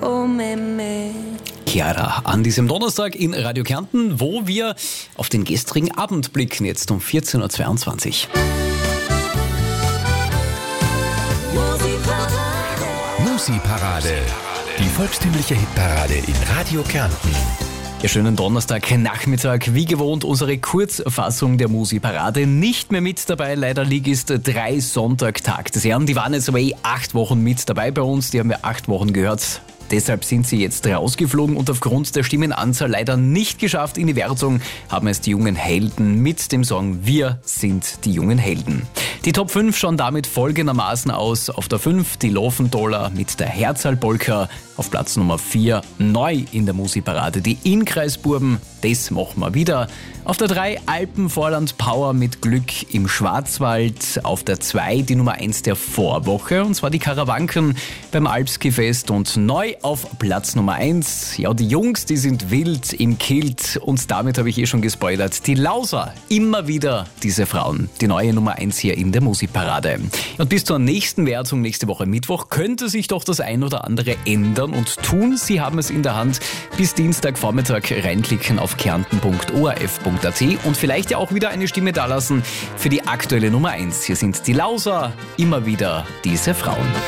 oh Meme. Chiara an diesem Donnerstag in Radio Kärnten, wo wir auf den gestrigen Abend blicken, jetzt um 14.22 Uhr. Musi-Parade. Die volkstümliche Hitparade in Radio Kärnten. Ja, schönen Donnerstag-Nachmittag. Wie gewohnt unsere Kurzfassung der Musi-Parade. Nicht mehr mit dabei, leider Ligist 3 Sonntag Tag des Herrn. Die waren jetzt aber 8 Wochen mit dabei bei uns. Die haben wir 8 Wochen gehört. Deshalb sind sie jetzt rausgeflogen und aufgrund der Stimmenanzahl leider nicht geschafft in die Wertung haben es die jungen Helden mit dem Song Wir sind die jungen Helden. Die Top 5 schauen damit folgendermaßen aus. Auf der 5 die Lofendoller mit der Herzl-Polka. Auf Platz Nummer 4 neu in der Musi-Parade die Innkreisburben. Das machen wir wieder. Auf der 3 Alpenvorland Power mit Glück im Schwarzwald. Auf der 2 die Nummer 1 der Vorwoche und zwar die Karawanken beim Alpski-Fest. Und neu auf Platz Nummer 1, ja die Jungs, die sind wild im Kilt und damit habe ich schon gespoilert. Die Lauser, immer wieder diese Frauen. Die neue Nummer 1 hier in der Musi-Parade. Und bis zur nächsten Wertung nächste Woche Mittwoch könnte sich doch das ein oder andere ändern und tun. Sie haben es in der Hand. Bis Dienstagvormittag reinklicken auf kärnten.orf.at und vielleicht ja auch wieder eine Stimme dalassen für die aktuelle Nummer 1. Hier sind die Lauser, immer wieder diese Frauen.